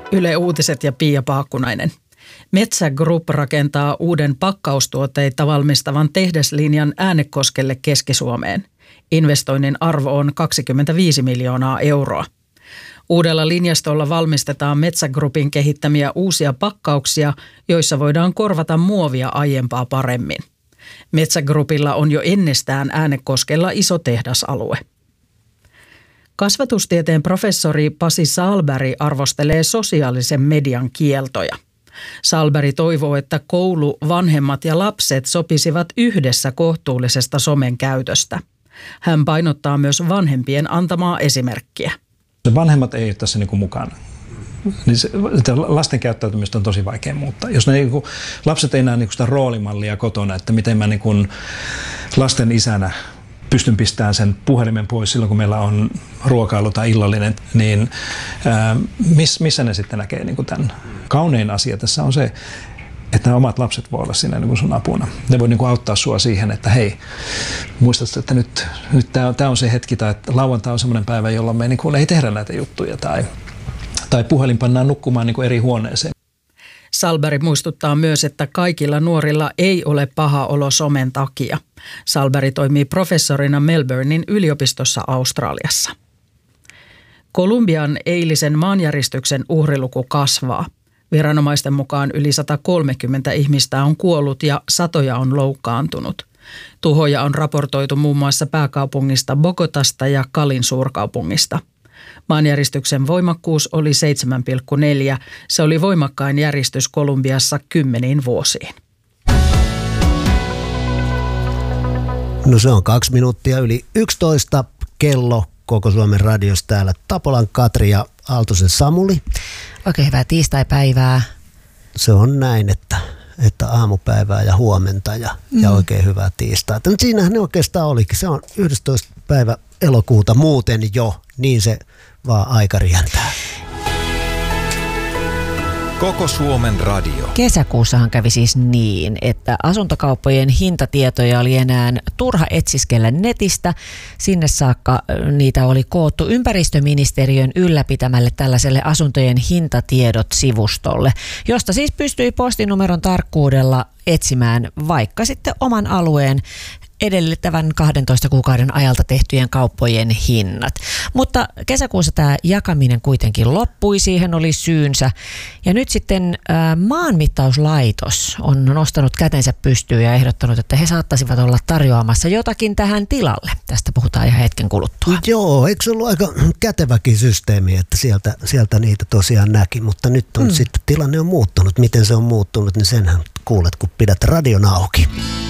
Yle Uutiset ja Pia Paakkunainen. Metsä Group rakentaa uuden pakkaustuotteita valmistavan tehdaslinjan Äänekoskelle Keski-Suomeen. Investoinnin arvo on 25 miljoonaa euroa. Uudella linjastolla valmistetaan Metsä Groupin kehittämiä uusia pakkauksia, joissa voidaan korvata muovia aiempaa paremmin. Metsä Groupilla on jo ennestään Äänekoskella iso tehdasalue. Kasvatustieteen professori Pasi Sahlberg arvostelee sosiaalisen median kieltoja. Sahlberg toivoo, että koulu, vanhemmat ja lapset sopisivat yhdessä kohtuullisesta somen käytöstä. Hän painottaa myös vanhempien antamaa esimerkkiä. Vanhemmat ei ole tässä mukana. Niin lasten käyttäytymistä on tosi vaikea muuttaa. Jos lapset ei näe sitä roolimallia kotona, että miten mä lasten isänä pystyn pistämään sen puhelimen pois silloin, kun meillä on ruokailu tai illallinen, niin missä ne sitten näkee tämän? Kaunein asia tässä on se, että nämä omat lapset voi olla siinä sun apuna. Ne voi auttaa sua siihen, että hei, muistatko, että nyt tämä on se hetki, tai että lauantai on semmoinen päivä, jolloin me ei tehdä näitä juttuja, tai puhelin pannaan nukkumaan eri huoneeseen. Sahlberg muistuttaa myös, että kaikilla nuorilla ei ole paha olo somen takia. Sahlberg toimii professorina Melbournein yliopistossa Australiassa. Kolumbian eilisen maanjäristyksen uhriluku kasvaa. Viranomaisten mukaan yli 130 ihmistä on kuollut ja satoja on loukkaantunut. Tuhoja on raportoitu muun muassa pääkaupungista Bogotasta ja Calin suurkaupungista. Maanjäristyksen voimakkuus oli 7,4. Se oli voimakkain järistys Kolumbiassa 10 vuosiin. No se on 2 minuuttia yli 11 kello Koko Suomen radiossa täällä Tapolan Katri ja Aaltosen Samuli. Oikein hyvää tiistaipäivää. Se on näin, että aamupäivää ja huomenta ja oikein hyvää tiistaita. Mutta siinähän ne oikeastaan olikin. Se on 11. päivä elokuuta muuten jo, niin se vaan aika rientää. Koko Suomen radio. Kesäkuussahan kävi siis niin, että asuntokauppojen hintatietoja oli enää turha etsiskellä netistä. Sinne saakka niitä oli koottu ympäristöministeriön ylläpitämälle tällaiselle asuntojen hintatiedot-sivustolle, josta siis pystyi postinumeron tarkkuudella etsimään vaikka sitten oman alueen edellyttävän 12 kuukauden ajalta tehtyjen kauppojen hinnat. Mutta kesäkuussa tämä jakaminen kuitenkin loppui, siihen oli syynsä. Ja nyt sitten Maanmittauslaitos on nostanut kätensä pystyyn ja ehdottanut, että he saattaisivat olla tarjoamassa jotakin tähän tilalle. Tästä puhutaan ihan hetken kuluttua. Joo, eikö se ollut aika käteväkin systeemi, että sieltä niitä tosiaan näki, mutta nyt on sitten tilanne on muuttunut. Miten se on muuttunut, niin senhän kuulet, kun pidät radion auki.